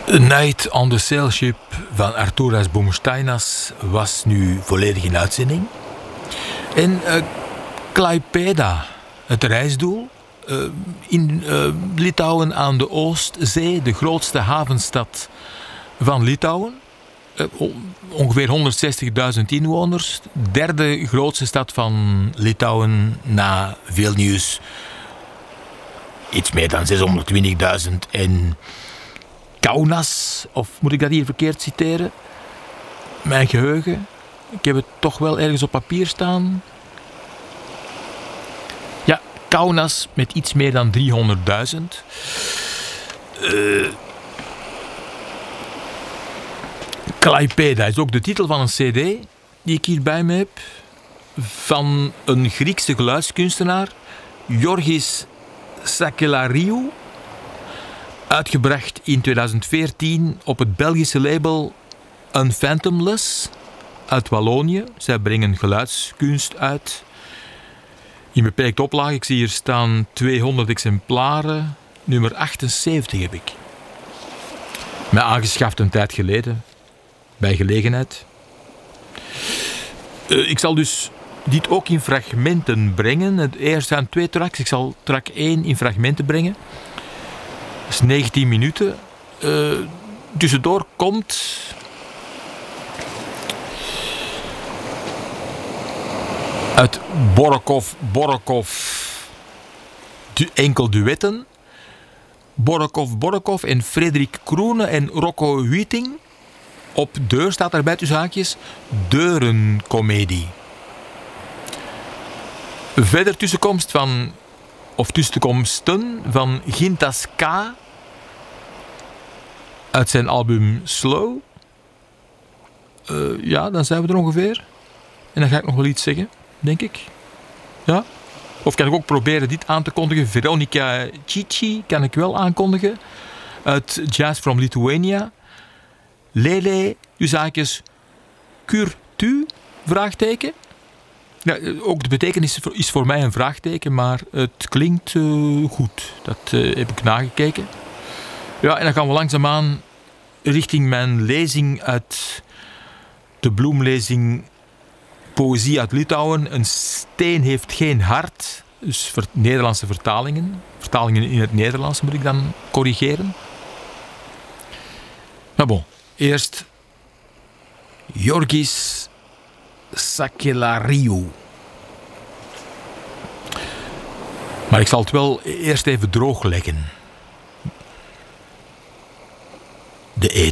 A Night on the Sail Ship van Arturas Bumšteinas was nu volledig in uitzending. En Klaipėda, het reisdoel, in Litouwen aan de Oostzee, de grootste havenstad van Litouwen. Ongeveer 160.000 inwoners. Derde grootste stad van Litouwen na Vilnius. Iets meer dan 620.000. En Kaunas, of moet ik dat hier verkeerd citeren? Mijn geheugen. Ik heb het toch wel ergens op papier staan. Ja, Kaunas met iets meer dan 300.000. Klaipėda is ook de titel van een cd die ik hier bij me heb. Van een Griekse geluidskunstenaar, Yorgis Sakellariou. Uitgebracht in 2014 op het Belgische label Unphantomless uit Wallonië. Zij brengen geluidskunst uit. In beperkte oplage, ik zie hier staan 200 exemplaren. Nummer 78 heb ik. Mij aangeschaft een tijd geleden. Bij gelegenheid. Ik zal dus dit ook in fragmenten brengen. Er zijn 2 tracks. Ik zal track 1 in fragmenten brengen. Dat is 19 minuten. Tussendoor komt uit Borokov enkel duetten. Borokov en Frederik Kroene en Rocco Huiting. Op deur staat erbij tussen haakjes Deurencomedie. Verder tussenkomsten van Gintas K. uit zijn album Slow. Ja, dan zijn we er ongeveer. En dan ga ik nog wel iets zeggen, denk ik. Ja. Of kan ik ook proberen dit aan te kondigen. Veronica Cici kan ik wel aankondigen. Uit Jazz from Lithuania. Lele, dus haakjes Kurtu, vraagteken. Ja, ook de betekenis is voor mij een vraagteken, maar het klinkt goed. Dat heb ik nagekeken. Ja, en dan gaan we langzaamaan richting mijn lezing uit de bloemlezing Poëzie uit Litouwen. Een steen heeft geen hart. Dus Nederlandse vertalingen. Vertalingen in het Nederlands moet ik dan corrigeren. Maar bon. Eerst Yorgis Sakellariou. Maar ik zal het wel eerst even droogleggen. De